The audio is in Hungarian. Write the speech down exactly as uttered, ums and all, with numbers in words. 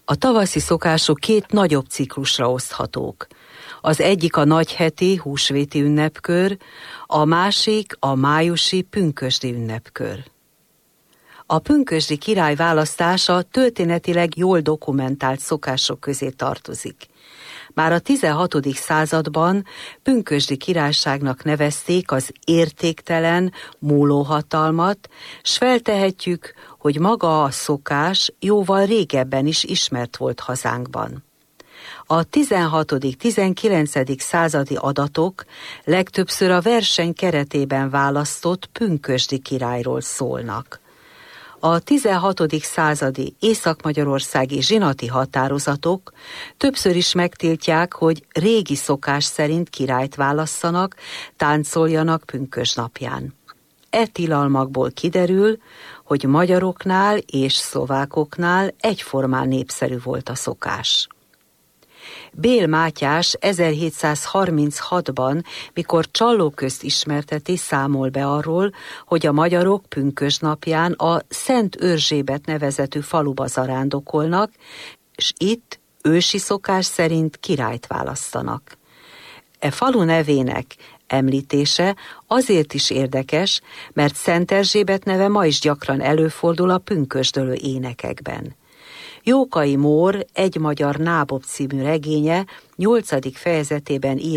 A tavaszi szokások két nagyobb ciklusra oszthatók. Az egyik a nagyheti húsvéti ünnepkör, a másik a májusi pünkösdi ünnepkör. A pünkösdi király választása történetileg jól dokumentált szokások közé tartozik. Már a tizenhatodik században pünkösdi királyságnak nevezték az értéktelen múlóhatalmat, s feltehetjük, hogy maga a szokás jóval régebben is ismert volt hazánkban. A tizenhatodik-tizenkilencedik századi adatok legtöbbször a verseny keretében választott pünkösdi királyról szólnak. A tizenhatodik századi észak-magyarországi zsinati határozatok többször is megtiltják, hogy régi szokás szerint királyt válasszanak, táncoljanak pünkösdnapján. E tilalmakból kiderül, hogy magyaroknál és szlovákoknál egyformán népszerű volt a szokás. Bél Mátyás ezerhétszázharminchatban, mikor Csallóközt ismerteti, számol be arról, hogy a magyarok pünkösdnapján a Szent Örzsébet nevezetű faluba zarándokolnak, és itt ősi szokás szerint királyt választanak. E falu nevének említése azért is érdekes, mert Szent Erzsébet neve ma is gyakran előfordul a pünkösdölő énekekben. Jókai Mór Egy magyar nábob című regénye nyolcadik fejezetében ír